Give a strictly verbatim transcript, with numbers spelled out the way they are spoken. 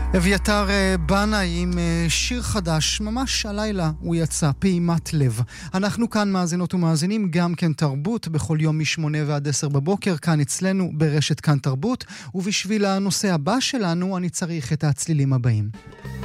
אביתר בנה עם שיר חדש, ממש הלילה הוא יצא, פעימת לב. אנחנו כאן מאזינות ומאזינים גם כן תרבות, בכל יום משמונה ועד עשר בבוקר, כאן אצלנו ברשת כאן תרבות, ובשביל הנושא הבא שלנו אני צריך את הצלילים הבאים.